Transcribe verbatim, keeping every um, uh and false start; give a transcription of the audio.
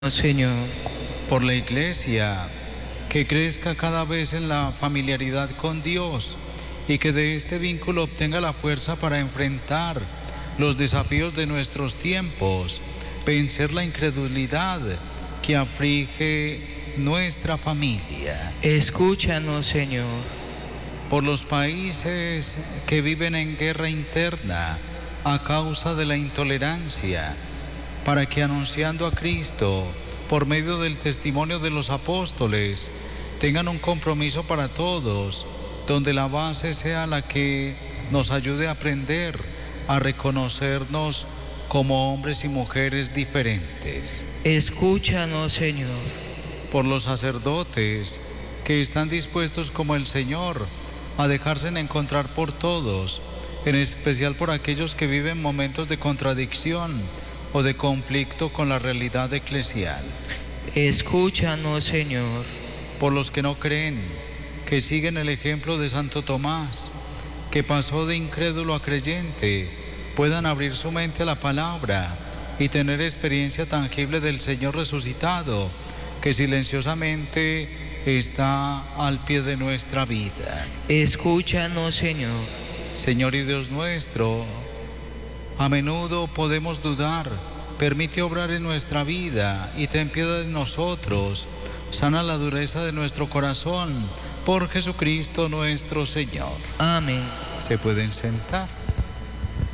Señor. Por la Iglesia, que crezca cada vez en la familiaridad con Dios y que de este vínculo obtenga la fuerza para enfrentar los desafíos de nuestros tiempos, vencer la incredulidad que aflige nuestra familia. Escúchanos, Señor. Por los países que viven en guerra interna a causa de la intolerancia, para que anunciando a Cristo por medio del testimonio de los apóstoles tengan un compromiso para todos, donde la base sea la que nos ayude a aprender a reconocernos como hombres y mujeres diferentes. Escúchanos, Señor. Por los sacerdotes que están dispuestos como el Señor a dejarse encontrar por todos, en especial por aquellos que viven momentos de contradicción o de conflicto con la realidad eclesial. Escúchanos, Señor. Por los que no creen, que siguen el ejemplo de Santo Tomás, que pasó de incrédulo a creyente, puedan abrir su mente a la palabra y tener experiencia tangible del Señor resucitado, que silenciosamente está al pie de nuestra vida. Escúchanos, Señor. Señor y Dios nuestro, a menudo podemos dudar. Permite obrar en nuestra vida y ten piedad de nosotros. Sana la dureza de nuestro corazón por Jesucristo nuestro Señor. Amén. Se pueden sentar.